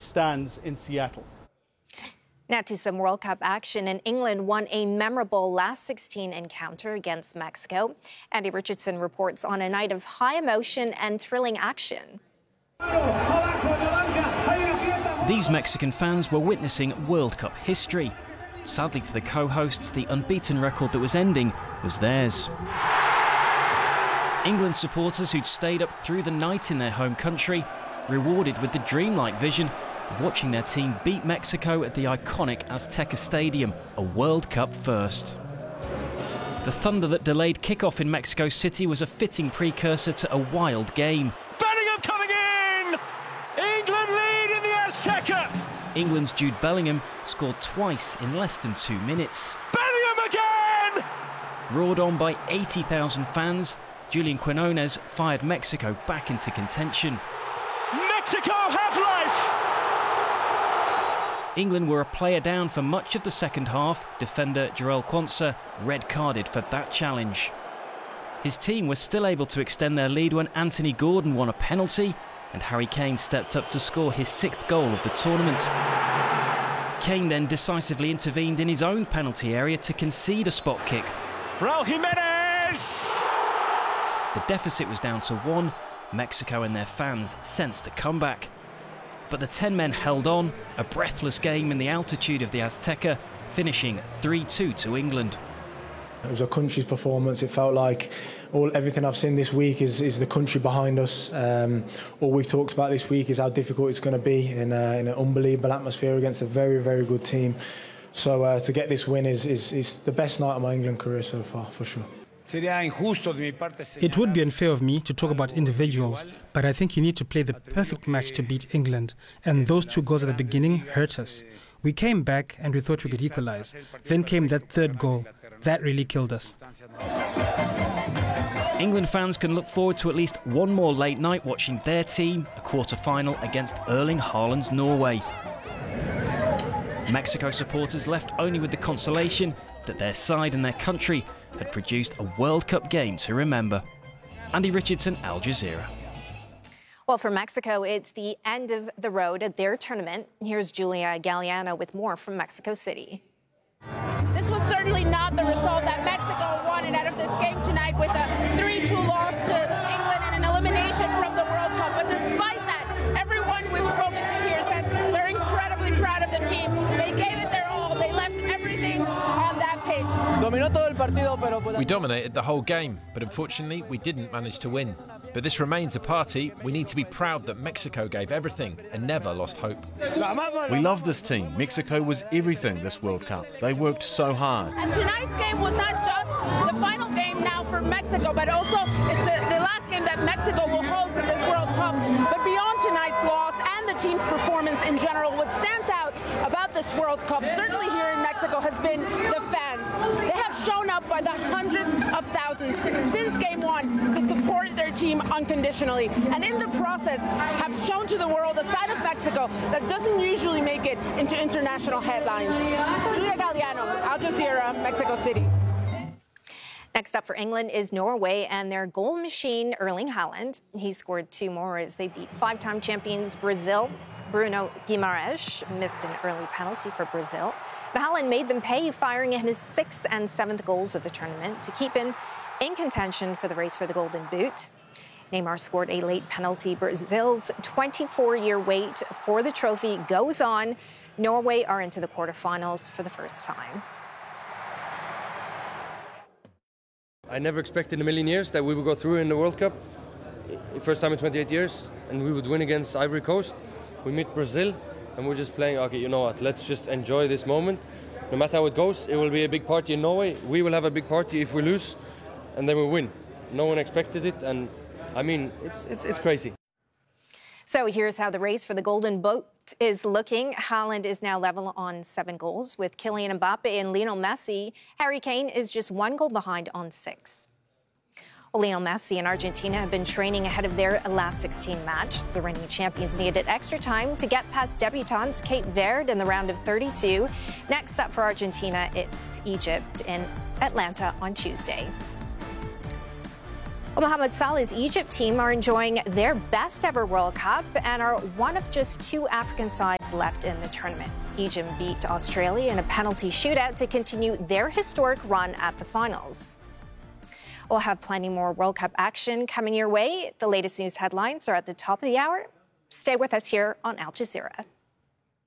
stands in Seattle. Now to some World Cup action, and England won a memorable last 16 encounter against Mexico. Andy Richardson reports on a night of high emotion and thrilling action. These Mexican fans were witnessing World Cup history. Sadly for the co-hosts, the unbeaten record that was ending was theirs. England supporters who'd stayed up through the night in their home country, rewarded with the dreamlike vision of watching their team beat Mexico at the iconic Azteca Stadium, a World Cup first. The thunder that delayed kickoff in Mexico City was a fitting precursor to a wild game. Bellingham coming in! England lead in the Azteca! England's Jude Bellingham scored twice in less than 2 minutes. Bellingham again! Roared on by 80,000 fans, Julian Quinones fired Mexico back into contention. Mexico have life! England were a player down for much of the second half. Defender Jarell Quansah red-carded for that challenge. His team was still able to extend their lead when Anthony Gordon won a penalty and Harry Kane stepped up to score his 6th goal of the tournament. Kane then decisively intervened in his own penalty area to concede a spot kick. Raul Jimenez! The deficit was down to 1. Mexico and their fans sensed a comeback. But the 10 men held on, a breathless game in the altitude of the Azteca, finishing 3-2 to England. It was a country's performance. It felt like everything I've seen this week is the country behind us. All we've talked about this week is how difficult it's going to be in an unbelievable atmosphere against a very, very good team. So to get this win is the best night of my England career so far, for sure. It would be unfair of me to talk about individuals, but I think you need to play the perfect match to beat England, and those 2 goals at the beginning hurt us. We came back and we thought we could equalize. Then came that 3rd goal. That really killed us. England fans can look forward to at least one more late night watching their team, a quarter-final against Erling Haaland's Norway. Mexico supporters left only with the consolation that their side and their country had produced a World Cup game to remember. Andy Richardson, Al Jazeera. Well, for Mexico, it's the end of the road at their tournament. Here's Julia Galliano with more from Mexico City. This was certainly not the result that Mexico wanted out of this game tonight, with a 3-2 loss to England and an elimination from the World Cup. But despite that, everyone we've spoken to here says they're incredibly proud of the team. They gave it their all. They left everything on that pitch. We dominated the whole game, but unfortunately we didn't manage to win. But this remains a party. We need to be proud that Mexico gave everything and never lost hope. We love this team. Mexico was everything this World Cup. They worked so hard. And tonight's game was not just the final game now for Mexico, but also it's the last game that Mexico will host in this World Cup. But beyond tonight's loss and the team's performance in general, what stands out about this World Cup, certainly here in Mexico, has been the fans. They have shown up by the hundreds of thousands since game 1 to support their team unconditionally, and in the process have shown to the world a side of Mexico that doesn't usually make it into international headlines. Julia Galliano, Al Jazeera, Mexico City. Next up for England is Norway and their goal machine, Erling Haaland. He scored 2 more as they beat 5-time champions Brazil. Bruno Guimaraes missed an early penalty for Brazil. But Haaland made them pay, firing in his 6th and 7th goals of the tournament to keep him in contention for the race for the Golden Boot. Neymar scored a late penalty. Brazil's 24-year wait for the trophy goes on. Norway are into the quarterfinals for the first time. I never expected in a million years that we would go through in the World Cup. First time in 28 years, and we would win against Ivory Coast. We meet Brazil, and we're just playing, okay, you know what, let's just enjoy this moment. No matter how it goes, it will be a big party in Norway. We will have a big party if we lose, and then we win. No one expected it, and I mean, it's crazy. So here's how the race for the Golden Boot is looking. Haaland is now level on 7 goals with Kylian Mbappe and Lionel Messi. Harry Kane is just 1 goal behind on 6. Well, Lionel Messi and Argentina have been training ahead of their last 16 match. The reigning champions needed extra time to get past debutants Cape Verde in the round of 32. Next up for Argentina, it's Egypt in Atlanta on Tuesday. Well, Mohamed Salah's Egypt team are enjoying their best ever World Cup and are one of just 2 African sides left in the tournament. Egypt beat Australia in a penalty shootout to continue their historic run at the finals. We'll have plenty more World Cup action coming your way. The latest news headlines are at the top of the hour. Stay with us here on Al Jazeera.